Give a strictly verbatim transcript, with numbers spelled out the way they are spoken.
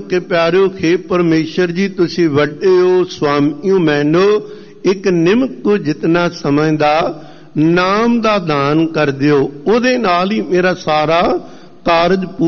के प्यारिओ, हे परमेश्वर जी तुसी वड्डे हो, स्वामी हो मैनो, एक निमक को जितना समझदा नाम दा दान कर दिओ, उहदे नाल ही मेरा सारा कारज